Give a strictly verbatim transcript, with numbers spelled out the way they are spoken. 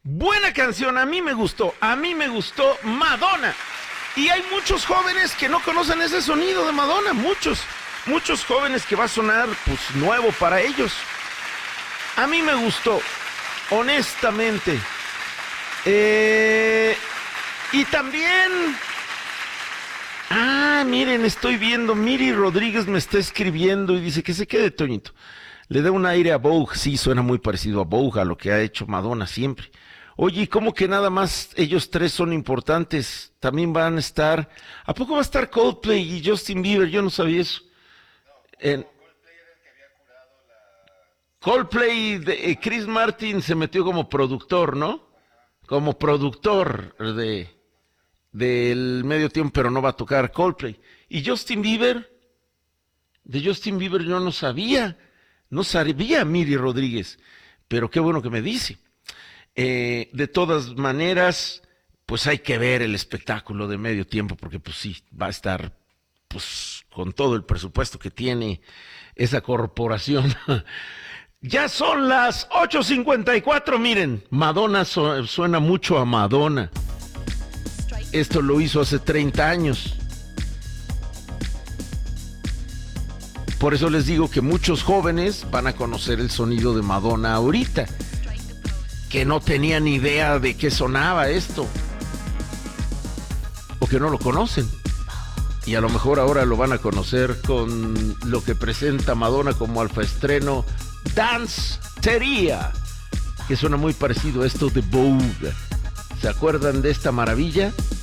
Buena canción, a mí me gustó, a mí me gustó Madonna. Y hay muchos jóvenes que no conocen ese sonido de Madonna, muchos, muchos jóvenes que va a sonar pues nuevo para ellos. A mí me gustó, honestamente. Eh, y también... Ah, miren, estoy viendo, Miri Rodríguez me está escribiendo y dice que se quede, Toñito. Le da un aire a Vogue, sí, suena muy parecido a Vogue, a lo que ha hecho Madonna siempre. Oye, ¿cómo que nada más ellos tres son importantes? También van a estar... ¿A poco va a estar Coldplay y Justin Bieber? Yo no sabía eso. En... Coldplay, de, eh, Chris Martin se metió como productor, ¿no? Como productor de del medio tiempo, pero no va a tocar Coldplay. ¿Y Justin Bieber? De Justin Bieber yo no sabía. No sabía, Miri Rodríguez. Pero qué bueno que me dice. Eh, de todas maneras, pues hay que ver el espectáculo de medio tiempo, porque pues sí, va a estar pues con todo el presupuesto que tiene esa corporación. Ya son las ocho cincuenta y cuatro, miren, Madonna su- suena mucho a Madonna. Esto lo hizo hace treinta años. Por eso les digo que muchos jóvenes van a conocer el sonido de Madonna ahorita, que no tenían idea de qué sonaba esto, o que no lo conocen. Y a lo mejor ahora lo van a conocer con lo que presenta Madonna como alfaestreno Danceteria, que suena muy parecido a esto de Vogue. ¿Se acuerdan de esta maravilla?